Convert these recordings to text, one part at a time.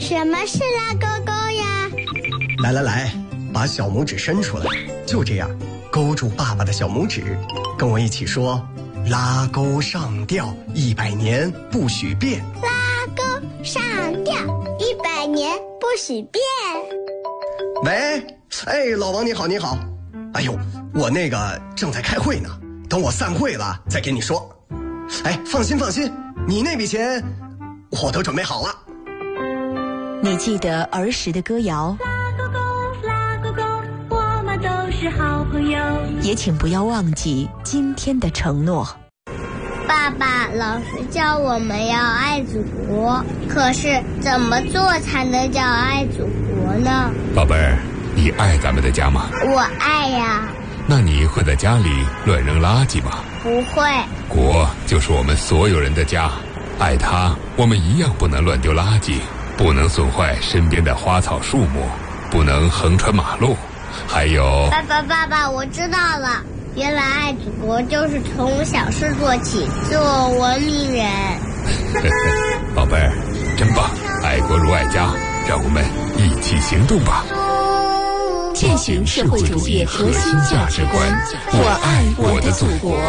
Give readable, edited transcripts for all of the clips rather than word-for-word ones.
什么是拉勾勾呀？ 来来来，把小拇指伸出来，就这样，勾住爸爸的小拇指，跟我一起说：拉钩上吊，100年不许变。 拉钩上吊，100年不许变。 喂，哎，老王你好，你好。哎呦，我那个正在开会呢，等我散会了再跟你说。哎，放心放心，你那笔钱我都准备好了。 你记得儿时的歌谣？ 拉勾勾，拉勾勾，我们都是好朋友。 也请不要忘记今天的承诺。 爸爸，老师叫我们要爱祖国，可是怎么做才能叫爱祖国呢？ 宝贝儿，你爱咱们的家吗？ 我爱呀。 那你会在家里乱扔垃圾吗？ 不会。 国就是我们所有人的家，爱它，我们一样不能乱丢垃圾，不能损坏身边的花草树木，不能横穿马路，还有…… 爸爸，我知道了，原来爱祖国就是从小事做起，做文明人。 宝贝儿，真棒！爱国如爱家，让我们一起行动吧。 践行社会主义核心价值观，我爱我的祖国。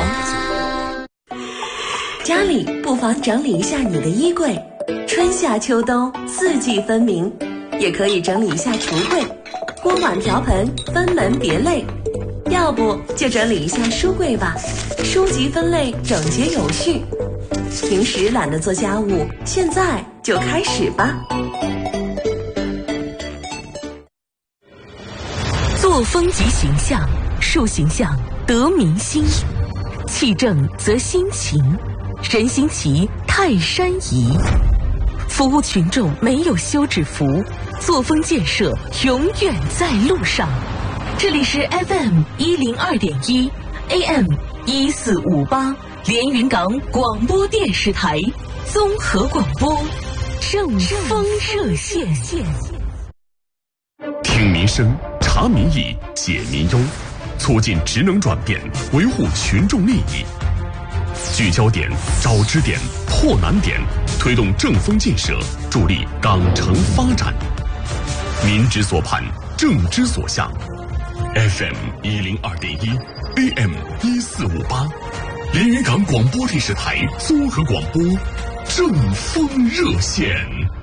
家里不妨整理一下你的衣柜，春夏秋冬四季分明，也可以整理一下橱柜，锅碗瓢盆分门别类，要不就整理一下书柜吧，书籍分类整洁有序。平时懒得做家务，现在就开始吧。 作风即形象，树形象得民心，气正则心齐，人心齐泰山移。服务群众没有休止符，作风建设永远在路上。这里是 FM102.1 AM1458 连云港广播电视台综合广播正风热线。 听民生，查民意，解民忧，促进职能转变，维护群众利益。聚焦点，找支点，破难点，推动正风建设，助力港城发展。民之所盼，政之所向。FM102.1 AM1458 连云港广播电视台综合广播正风热线。